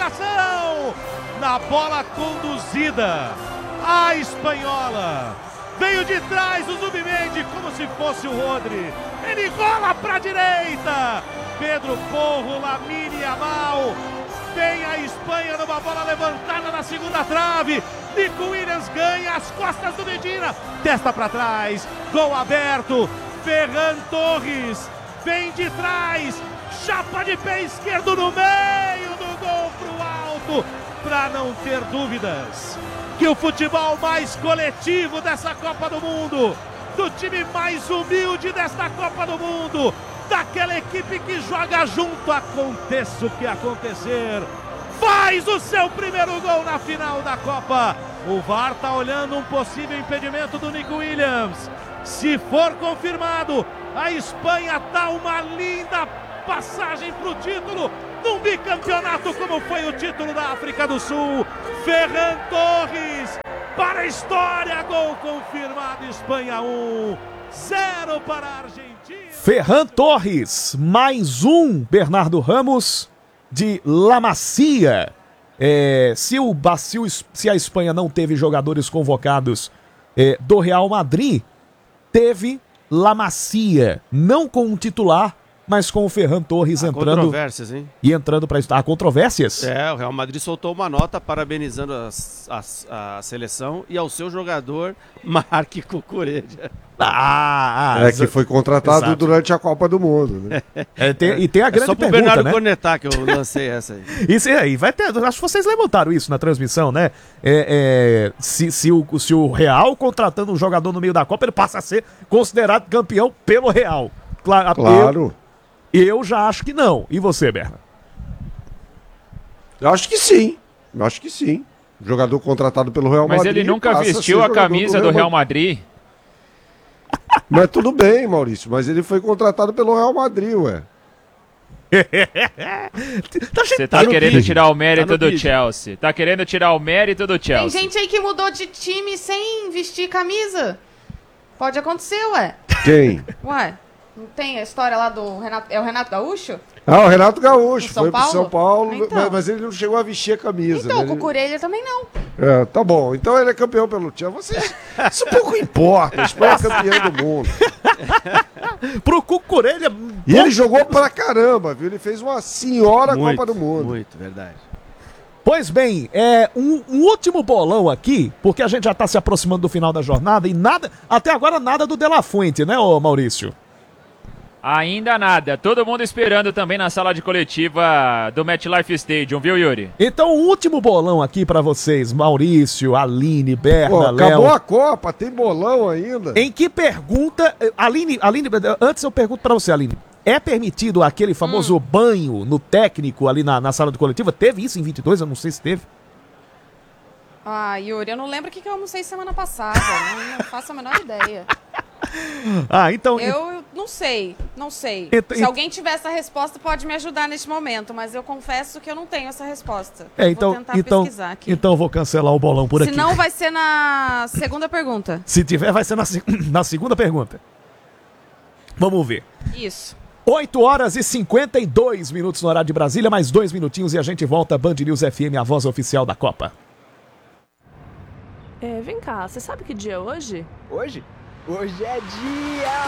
marcação! Na bola conduzida, a espanhola veio de trás o Zubimendi como se fosse o Rodri. Ele rola para a direita. Pedro Porro, Lamine Yamal. Vem a Espanha numa bola levantada na segunda trave. Nico Williams ganha as costas do Medina. Testa para trás. Gol aberto. Ferran Torres vem de trás. Chapa de pé esquerdo no meio do gol pro alto. Para não ter dúvidas que o futebol mais coletivo dessa Copa do Mundo, do time mais humilde desta Copa do Mundo, daquela equipe que joga junto, aconteça o que acontecer, faz o seu primeiro gol na final da Copa. O VAR tá olhando um possível impedimento do Nico Williams. Se for confirmado, a Espanha dá uma linda passagem pro título, num bicampeonato como foi o título da África do Sul. Ferran Torres para a história, gol confirmado, Espanha 1, 0 para a Argentina. Ferran Torres, mais um Bernardo Ramos de La Masia. Se a Espanha não teve jogadores convocados do Real Madrid, teve La Masia, não com um titular, mas com o Ferran Torres entrando. Controvérsias, hein? E entrando para estar. Controvérsias? O Real Madrid soltou uma nota parabenizando a seleção e ao seu jogador, Marc Cucurella. Que foi contratado durante a Copa do Mundo, né? Tem a grande só pro pergunta, Bernardo né? Cornetá que eu lancei essa aí. Isso aí, vai ter. Acho que vocês levantaram isso na transmissão, né? Se o Real contratando um jogador no meio da Copa, ele passa a ser considerado campeão pelo Real. Claro. Eu já acho que não. E você, Berna? Eu acho que sim. Jogador contratado pelo Real Madrid. Mas ele nunca vestiu a camisa do Real Madrid. Mas tudo bem, Maurício. Mas ele foi contratado pelo Real Madrid, ué. Você tá querendo tirar o mérito do Chelsea. Tá querendo tirar o mérito do Chelsea. Tem gente aí que mudou de time sem vestir camisa. Pode acontecer, ué. Quem? Ué, não tem a história lá do Renato... É o Renato Gaúcho? O Renato Gaúcho. Foi pro Paulo? São Paulo, Então. mas ele não chegou a vestir a camisa. Então, né? o Cucurella também não. Tá bom. Então ele é campeão pelo Chelsea. Isso pouco importa. A Espanha é campeã do mundo. Pro Cucurella... E ele jogou pra caramba, viu? Ele fez uma senhora Copa do Mundo. Muito, verdade. Pois bem, um último bolão aqui, porque a gente já tá se aproximando do final da jornada e até agora nada do De La Fuente, né, ô Maurício? Ainda nada. Todo mundo esperando também na sala de coletiva do MetLife Stadium, viu, Yuri? Então, o último bolão aqui pra vocês, Maurício, Aline, Berna, Léo. Acabou a Copa, tem bolão ainda. Em que pergunta... Aline, antes eu pergunto pra você, Aline. É permitido aquele famoso banho no técnico ali na sala de coletiva? Teve isso em 22? Eu não sei se teve. Yuri, eu não lembro o que eu almocei semana passada. não faço a menor ideia. Então... Eu não sei. Se alguém tiver essa resposta, pode me ajudar neste momento, mas eu confesso que eu não tenho essa resposta. Vou tentar pesquisar aqui. Então eu vou cancelar o bolão por aqui. Se não, vai ser na segunda pergunta. Se tiver, vai ser na segunda pergunta. Vamos ver. Isso. 8h52 no horário de Brasília, mais 2 minutinhos e a gente volta. Band News FM, a voz oficial da Copa. Vem cá, você sabe que dia é hoje? Hoje? Hoje é dia...